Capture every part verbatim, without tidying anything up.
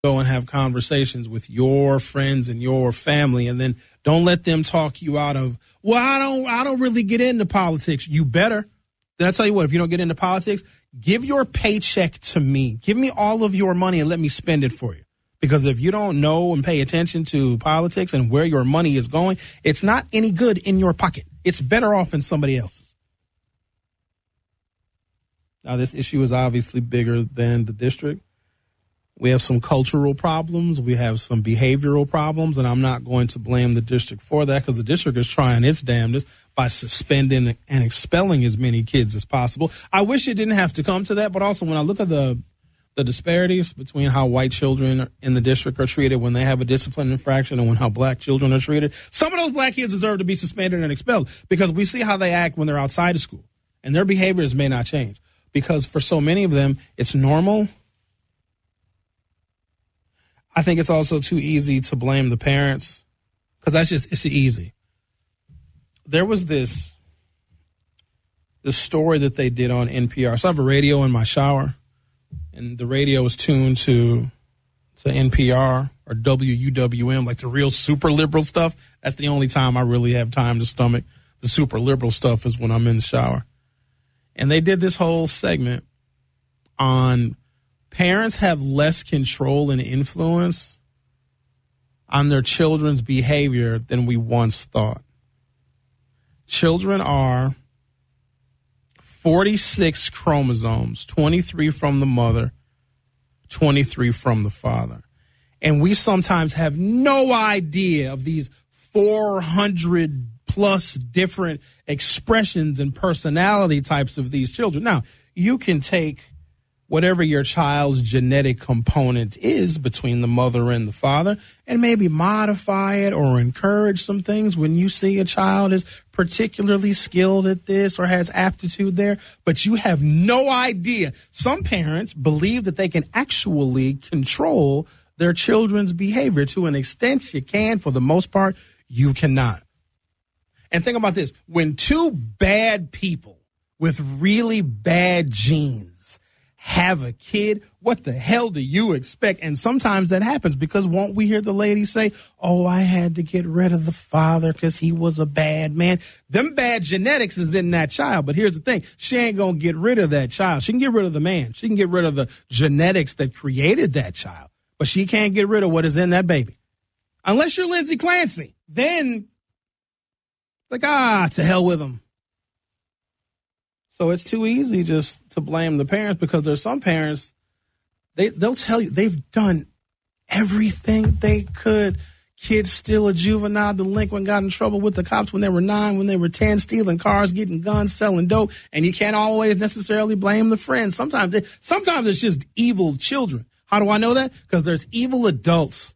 go and have conversations with your friends and your family, and then don't let them talk you out of, well, I don't I don't really get into politics. You better. Then I tell you what, if you don't get into politics, give your paycheck to me. Give me all of your money and let me spend it for you. Because if you don't know and pay attention to politics and where your money is going, it's not any good in your pocket. It's better off in somebody else's. Now, this issue is obviously bigger than the district. We have some cultural problems. We have some behavioral problems, and I'm not going to blame the district for that because the district is trying its damnedest by suspending and expelling as many kids as possible. I wish it didn't have to come to that, but also when I look at the the disparities between how white children in the district are treated when they have a discipline infraction and when how black children are treated, some of those black kids deserve to be suspended and expelled because we see how they act when they're outside of school, and their behaviors may not change because for so many of them, it's normal. I think it's also too easy to blame the parents because that's just, it's easy. There was this, this story that they did on N P R. So I have a radio in my shower, and the radio is tuned to, to N P R or W U W M, like the real super liberal stuff. That's the only time I really have time to stomach the super liberal stuff is when I'm in the shower. And they did this whole segment on parents have less control and influence on their children's behavior than we once thought. Children are forty-six chromosomes, twenty-three from the mother, twenty-three from the father. And we sometimes have no idea of these four hundred plus different expressions and personality types of these children. Now, you can take whatever your child's genetic component is between the mother and the father and maybe modify it or encourage some things when you see a child is particularly skilled at this or has aptitude there, but you have no idea. Some parents believe that they can actually control their children's behavior to an extent you can. For the most part, you cannot. And think about this. When two bad people with really bad genes have a kid, what the hell do you expect? And sometimes that happens because won't we hear the lady say, oh, I had to get rid of the father because he was a bad man. Them bad genetics is in that child. But here's the thing. She ain't going to get rid of that child. She can get rid of the man. She can get rid of the genetics that created that child. But she can't get rid of what is in that baby. Unless you're Lindsey Clancy. Then, like, ah, to hell with them. So it's too easy just to blame the parents because there's some parents, they, they'll tell you they've done everything they could. Kids still a juvenile delinquent, got in trouble with the cops when they were nine, when they were ten, stealing cars, getting guns, selling dope. And you can't always necessarily blame the friends. Sometimes, they, sometimes it's just evil children. How do I know that? Because there's evil adults.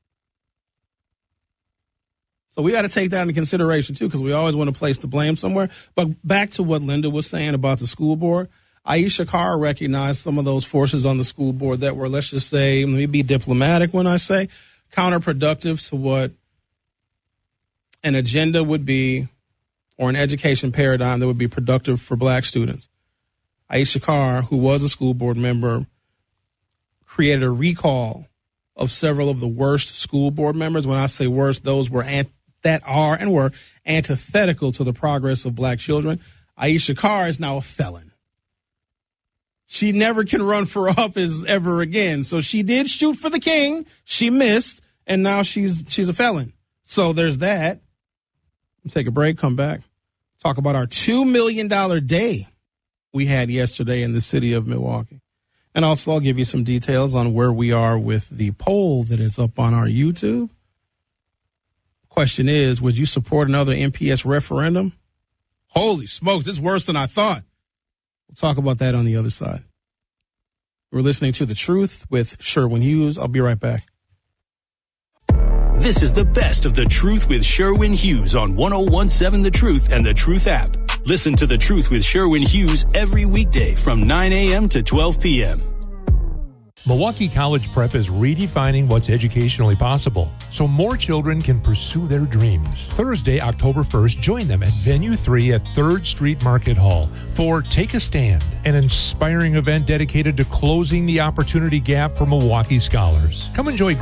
So we got to take that into consideration, too, because we always want to place the blame somewhere. But back to what Linda was saying about the school board, Aisha Carr recognized some of those forces on the school board that were, let's just say, let me be diplomatic when I say, counterproductive to what an agenda would be or an education paradigm that would be productive for black students. Aisha Carr, who was a school board member, created a recall of several of the worst school board members. When I say worst, those were ant- that are and were antithetical to the progress of black children. Aisha Carr is now a felon. She never can run for office ever again. So she did shoot for the king. She missed, and now she's she's a felon. So there's that. Take a break, come back, talk about our two million dollars day we had yesterday in the city of Milwaukee. And also I'll give you some details on where we are with the poll that is up on our YouTube. Question is, would you support another N P S referendum? Holy smokes, it's worse than I thought. We'll talk about that on the other side. We're listening to The Truth with Sherwin Hughes. I'll be right back. This is the best of The Truth with Sherwin Hughes on one oh one seven The Truth and The Truth app. Listen to The Truth with Sherwin Hughes every weekday from nine a.m. to twelve p.m. Milwaukee College Prep is redefining what's educationally possible so more children can pursue their dreams. Thursday, October first, join them at Venue three at third Street Market Hall for Take a Stand, an inspiring event dedicated to closing the opportunity gap for Milwaukee scholars. Come enjoy